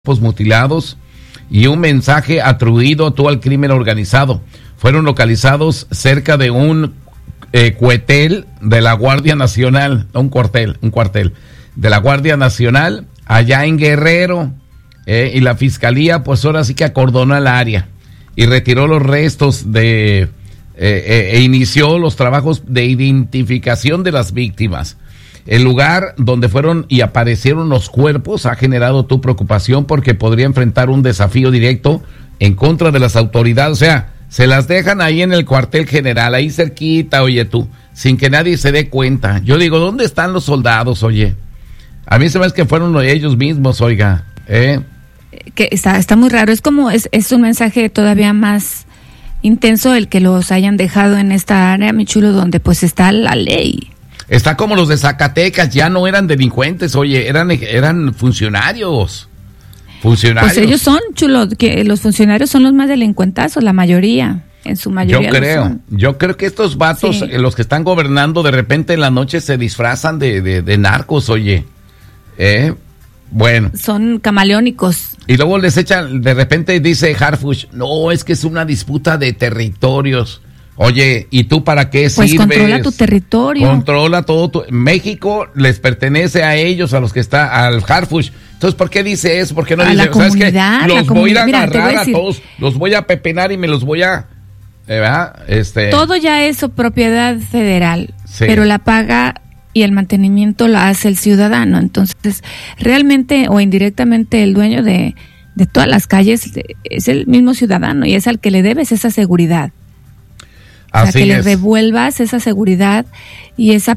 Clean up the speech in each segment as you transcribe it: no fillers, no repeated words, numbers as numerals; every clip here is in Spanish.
mutilados y un mensaje atribuido a todo el crimen organizado. Fueron localizados cerca de un cuartel de la Guardia Nacional, un cuartel de la Guardia Nacional allá en Guerrero, y la fiscalía pues ahora sí que acordonó el área y retiró los restos e inició los trabajos de identificación de las víctimas. El lugar donde fueron y aparecieron los cuerpos ha generado tu preocupación porque podría enfrentar un desafío directo en contra de las autoridades. O sea, se las dejan ahí en el cuartel general, ahí cerquita, oye tú, sin que nadie se dé cuenta. Yo digo, ¿dónde están los soldados, oye? A mí se me hace que fueron ellos mismos, oiga. Que está muy raro, es como, es un mensaje todavía más intenso el que los hayan dejado en esta área, mi chulo, donde pues está la ley. Está como los de Zacatecas, ya no eran delincuentes, oye, eran funcionarios. Pues ellos son, chulo, que los funcionarios son los más delincuentazos, la mayoría, en su mayoría. Yo creo que estos vatos, sí, los que están gobernando, de repente en la noche se disfrazan de narcos, oye. Bueno. Son camaleónicos. Y luego les echan, de repente dice Harfuch, no, es que es una disputa de territorios. Oye, ¿y tú para qué sirves? Pues controla tu territorio. Controla todo México les pertenece a ellos, a los que está, al Harfuch. Entonces, ¿por qué dice eso? ¿Por qué no dice, ¿sabes qué? Los voy a ir a agarrar a todos, los voy a pepenar y me los voy a... ¿verdad? Todo ya es propiedad federal, sí, pero la paga y el mantenimiento lo hace el ciudadano. Entonces, realmente o indirectamente el dueño de todas las calles es el mismo ciudadano y es al que le debes esa seguridad. O sea, que le revuelvas esa seguridad y ese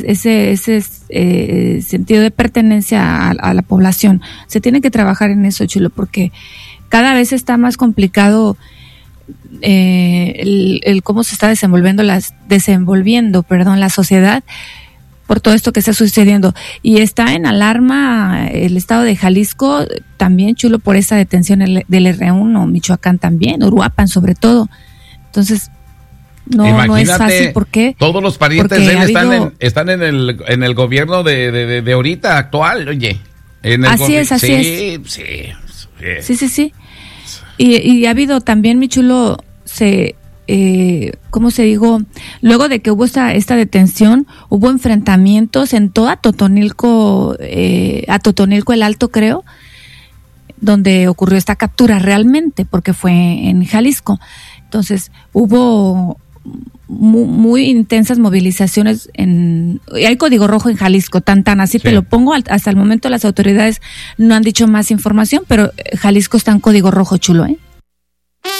sentido de pertenencia a la población. Se tiene que trabajar en eso, chulo, porque cada vez está más complicado el cómo se está desenvolviendo la sociedad por todo esto que está sucediendo. Y está en alarma el estado de Jalisco también, chulo, por esa detención del R1, Michoacán también, Uruapan sobre todo. Entonces, no es fácil. ¿Por qué? Todos los parientes de él están en el gobierno de ahorita actual, oye. Así es. Sí. Y ha habido también, mi chulo, luego de que hubo esta detención, hubo enfrentamientos en toda Totonilco, a Totonilco el Alto, creo, donde ocurrió esta captura realmente, porque fue en Jalisco. Entonces, hubo muy intensas movilizaciones hay código rojo en Jalisco, tan así, sí, te lo pongo. Hasta el momento las autoridades no han dicho más información, pero Jalisco está en código rojo, chulo,